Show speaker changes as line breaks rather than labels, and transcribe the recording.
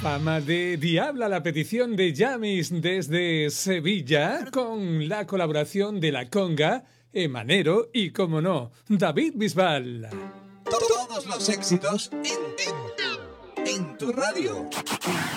Fama de Diabla, la petición de Yamis desde Sevilla, con la colaboración de La Conga, Emanero y, como no, David Bisbal.
Todos los éxitos en tu radio.